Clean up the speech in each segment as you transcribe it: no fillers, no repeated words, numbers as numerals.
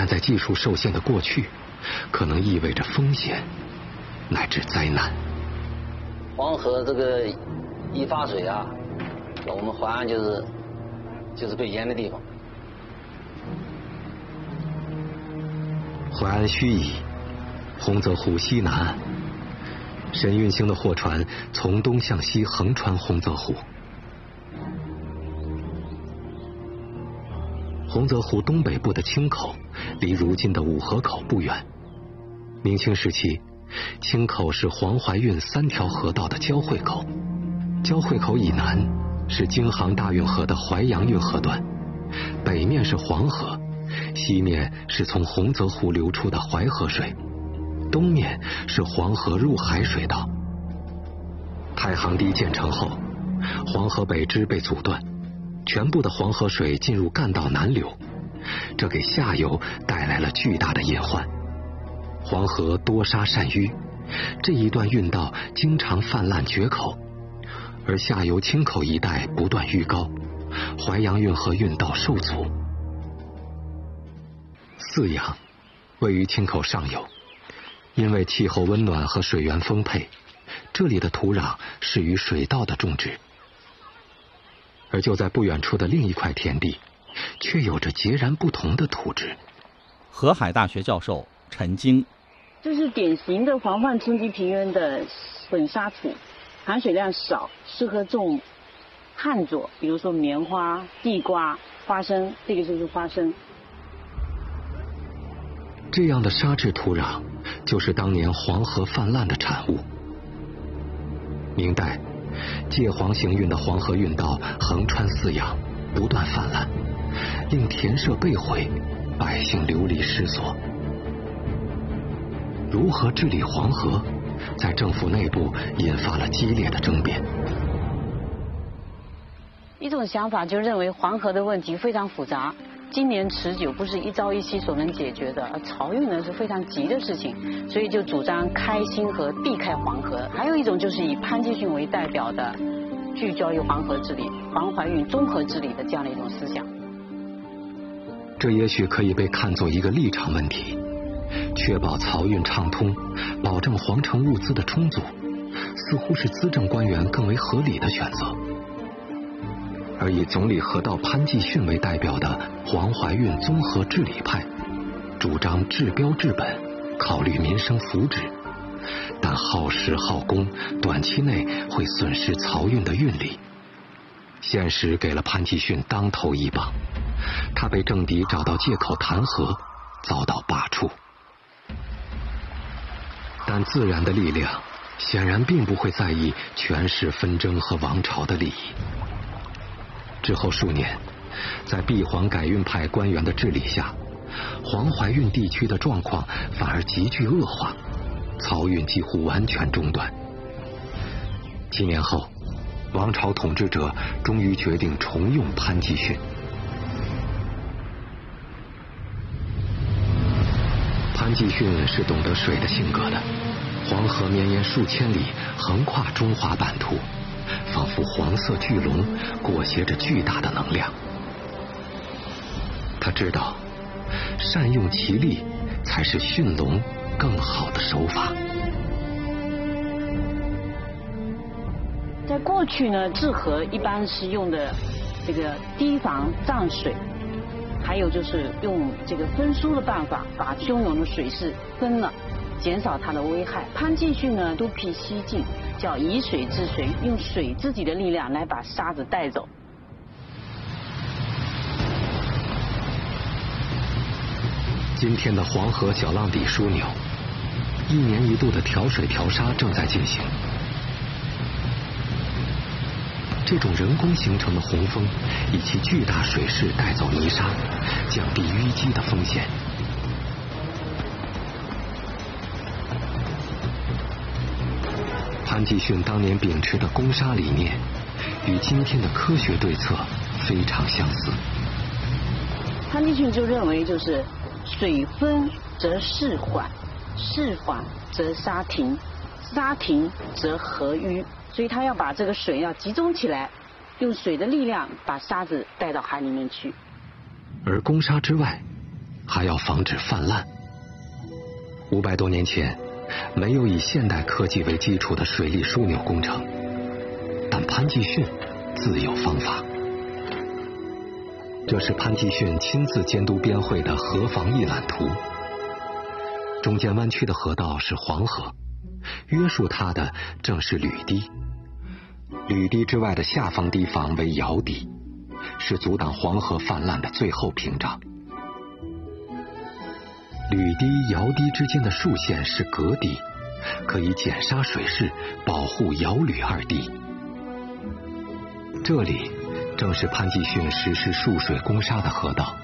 但在技术受限的过去，可能意味着风险乃至灾难。 黄河这个一发水啊，我们淮安就是最严的地方。 淮安盱眙，洪泽湖西南岸，神运星的货船从东向西横穿洪泽湖。洪泽湖东北部的青口离如今的五河口不远。明清时期，青口是黄淮运3条河道的交汇口，交汇口以南是京杭大运河的淮阳运河段，北面是黄河，西面是从洪泽湖流出的淮河水，东面是黄河入海水道。太行堤建成后，黄河北支被阻断，全部的黄河水进入干道南流，这给下游带来了巨大的隐患。黄河多沙善淤，这一段运道经常泛滥决口，而下游青口一带不断淤高，淮阳运河运道受阻。泗阳位于青口上游，因为气候温暖和水源丰沛，这里的土壤适于水稻的种植。而就在不远处的另一块田地，却有着截然不同的土质。 河海大学教授陈晶， 这是典型的黄泛冲积平原的混沙土，含水量少，适合种旱作，比如说棉花、地瓜、花生，这个就是花生。 这样的沙质土壤就是当年黄河泛滥的产物。明代，借黄行运的黄河运道横穿泗阳，不断泛滥，令田舍被毁，百姓流离失所。如何治理黄河，在政府内部引发了激烈的争辩。 一种想法就认为黄河的问题非常复杂，今年持久不是一朝一夕所能解决的，而漕运呢是非常急的事情，所以就主张开新河避开黄河。还有一种就是以潘季训为代表的聚焦于黄河治理、黄淮运综合治理的这样的一种思想。 这也许可以被看作一个立场问题，确保漕运畅通，保证皇城物资的充足，似乎是资政官员更为合理的选择。而以总理河道潘季训为代表的黄淮运综合治理派，主张治标治本，考虑民生福祉，但耗时耗工，短期内会损失漕运的运力。现实给了潘季训当头一棒，他被政敌找到借口弹劾，遭到罢黜。但自然的力量显然并不会在意权势纷争和王朝的利益。之后数年，在闭黄改运派官员的治理下，黄淮运地区的状况反而急剧恶化，漕运几乎完全中断。7年后，王朝统治者终于决定重用潘季训。潘季训是懂得水的性格的，黄河绵延数千里，横跨中华版图，仿佛黄色巨龙裹挟着巨大的能量。他知道，善用其力才是驯龙更好的手法。 在过去呢，治河一般是用的这个堤防涨水，还有就是用这个分疏的办法，把汹涌的水势分了，减少它的危害。潘季训呢，督辟西进，叫以水治水，用水自己的力量来把沙子带走。 今天的黄河小浪底枢纽，1年1度的调水调沙正在进行。这种人工形成的洪峰，以其巨大水势带走泥沙，降低淤积的风险。潘季训当年秉持的攻沙理念，与今天的科学对策非常相似。 潘季训就认为，就是水分则势缓，势缓则沙停，沙停则河淤。所以他要把这个水要集中起来，用水的力量把沙子带到海里面去。 而攻沙之外， 还要防止泛滥。500多年前，没有以现代科技为基础的水利枢纽工程，但潘季训自有方法。这是潘季训亲自监督编绘的河防一览图。中间弯曲的河道是黄河，约束它的正是吕堤。吕堤之外的下方堤防为瑶堤，是阻挡黄河泛滥的最后屏障。吕堤、瑶堤之间的竖线是隔堤，可以减杀水势，保护瑶吕二堤。这里正是潘季训实施束水攻沙的河道。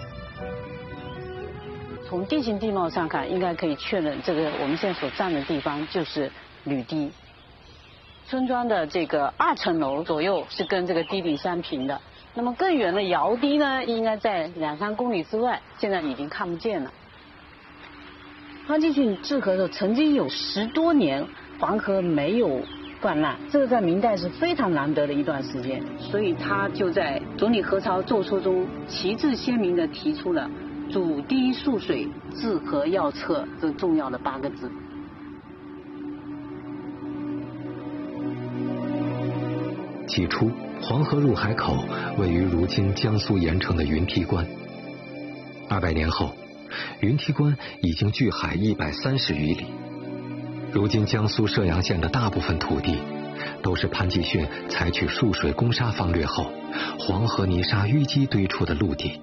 从地形地貌上看，应该可以确认，这个我们现在所站的地方就是吕堤。村庄的这个2层楼左右是跟这个堤顶相平的。那么更远的瑶堤呢，应该在2-3公里之外，现在已经看不见了。潘季训治河的时候，曾经有10多年黄河没有泛滥，这个在明代是非常难得的一段时间，所以他就在《总理河潮奏说》中旗帜鲜明地提出了“阻堤束水，治河要策”这重要的8个字。 起初，黄河入海口位于如今江苏盐城的云梯关。200年后，云梯关已经距海130余里。如今江苏射阳县的大部分土地，都是潘季训采取束水攻沙方略后，黄河泥沙淤积堆出的陆地。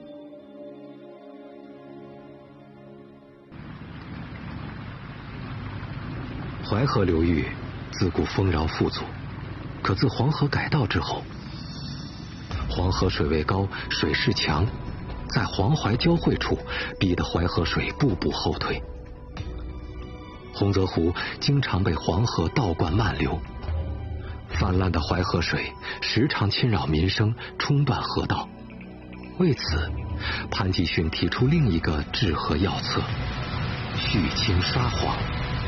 淮河流域自古丰饶富足，可自黄河改道之后，黄河水位高，水势强，在黄淮交汇处，逼得淮河水步步后退。洪泽湖经常被黄河倒灌漫流，泛滥的淮河水时常侵扰民生，冲断河道。为此，潘季训提出另一个治河要策：蓄清刷黄。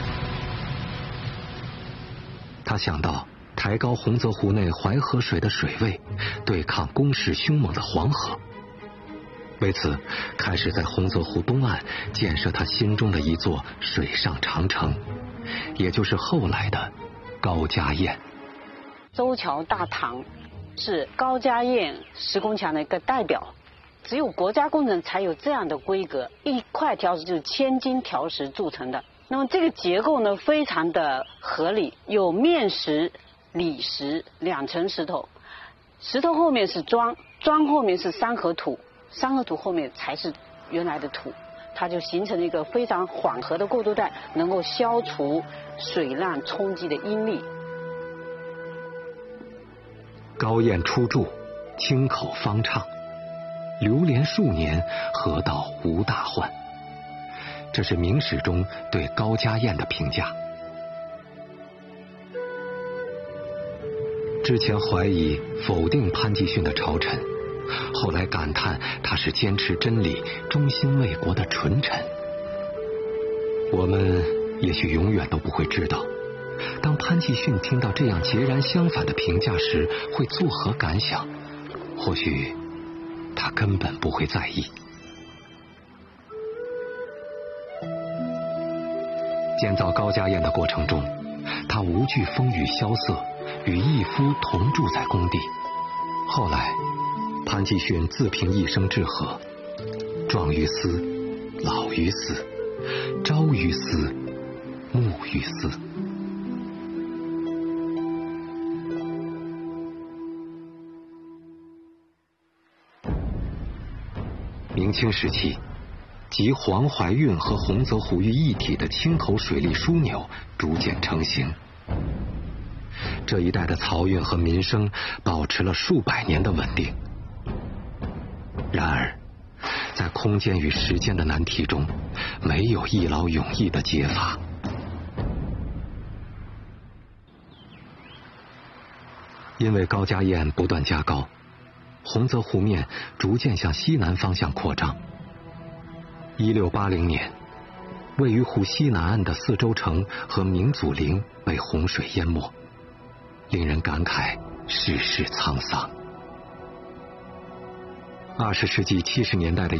他想到抬高洪泽湖内淮河水的水位，对抗攻势凶猛的黄河。为此，开始在洪泽湖东岸建设他心中的一座水上长城，也就是后来的高家堰。 周桥大堂是高家堰石工墙的一个代表，只有国家工程才有这样的规格，一块条石就是千斤条石铸成的。那么这个结构呢，非常的合理，有面石、里石2层石头，石头后面是桩，桩后面是山河土，山河土后面才是原来的土，它就形成了一个非常缓和的过渡带，能够消除水浪冲击的应力。 高堰初筑，清口方畅，流连数年，河道无大患。这是明史中对高家堰的评价。之前怀疑否定潘季训的朝臣，后来感叹他是坚持真理、忠心为国的纯臣。我们也许永远都不会知道，当潘季训听到这样截然相反的评价时，会作何感想？或许他根本不会在意。建造高家堰的过程中，他无惧风雨萧瑟，与义夫同住在工地。后来，潘季训自评一生治河：壮于斯，老于斯，朝于斯，暮于斯。明清时期，集黄淮运和洪泽湖于一体的清口水利枢纽逐渐成型。这一带的漕运和民生保持了数百年的稳定。然而，在空间与时间的难题中，没有一劳永逸的解法。因为高家堰不断加高，洪泽湖面逐渐向西南方向扩张。1680年，位于湖西南岸的四周城和明祖陵被洪水淹没，令人感慨世事沧桑。20世纪70年代的